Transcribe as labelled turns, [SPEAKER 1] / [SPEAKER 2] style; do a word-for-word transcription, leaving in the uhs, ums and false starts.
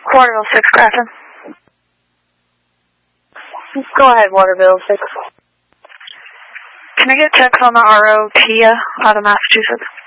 [SPEAKER 1] Waterville six, Grafton.
[SPEAKER 2] Go ahead, Waterville six.
[SPEAKER 1] Can I get checks on the R O Tia out of Massachusetts?